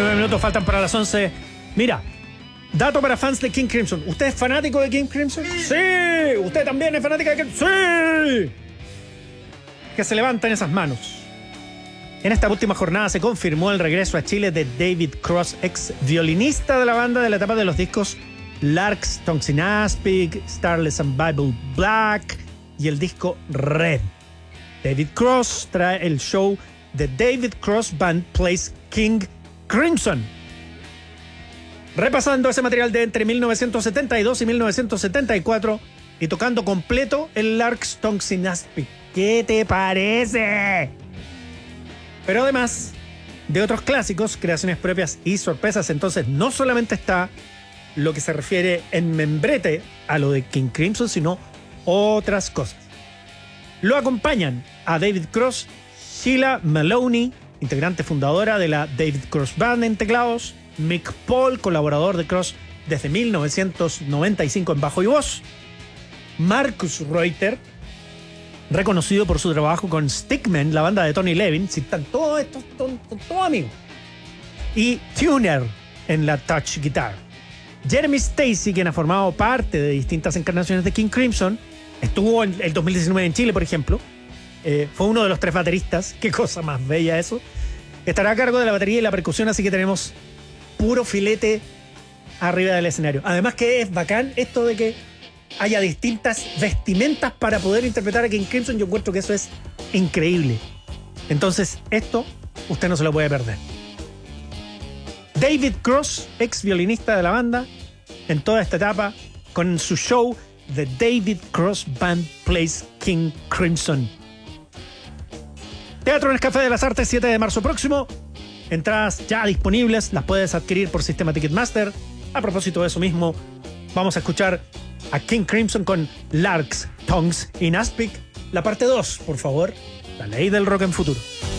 9 minutos faltan para las 11. Mira, dato para fans de King Crimson. ¿Usted es fanático de King Crimson? ¡Sí! ¿Usted también es fanática de King Crimson? ¡Sí! Que se levanten esas manos. En esta última jornada se confirmó el regreso a Chile de David Cross, ex violinista de la banda de la etapa de los discos Larks, Tongues in Aspic, Starless and Bible Black y el disco Red. David Cross trae el show The David Cross Band Plays King Crimson. Repasando ese material de entre 1972 y 1974 y tocando completo el Larks, Tongues in Aspic. ¿Qué te parece? Pero además de otros clásicos, creaciones propias y sorpresas, entonces no solamente está lo que se refiere en membrete a lo de King Crimson, sino otras cosas. Lo acompañan a David Cross, Sheila Maloney, integrante fundadora de la David Cross Band en teclados, Mick Paul, colaborador de Cross desde 1995 en bajo y voz, Marcus Reuter, reconocido por su trabajo con Stickman, la banda de Tony Levin, si están todos estos, son todos amigos, y Tuner en la touch guitar. Jeremy Stacy, quien ha formado parte de distintas encarnaciones de King Crimson, estuvo en el 2019 en Chile, por ejemplo, fue uno de los 3 bateristas, qué cosa más bella eso, estará a cargo de la batería y la percusión, así que tenemos puro filete arriba del escenario. Además que es bacán esto de que haya distintas vestimentas para poder interpretar a King Crimson. Yo encuentro que eso es increíble. Entonces, esto usted no se lo puede perder. David Cross, ex violinista de la banda, en toda esta etapa, con su show The David Cross Band Plays King Crimson. Teatro en el Café de las Artes, 7 de marzo próximo. Entradas ya disponibles, las puedes adquirir por sistema Ticketmaster. A propósito de eso mismo, vamos a escuchar a King Crimson con Larks, Tongues in Aspic, la parte 2, por favor, la ley del rock en futuro.